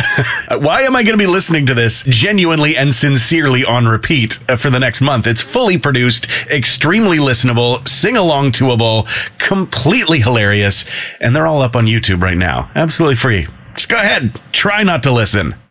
Why am I going to be listening to this genuinely and sincerely on repeat for the next month? It's fully produced, extremely listenable, sing-along toable, completely hilarious, and they're all up on YouTube right now. Absolutely free. Just go ahead. Try not to listen.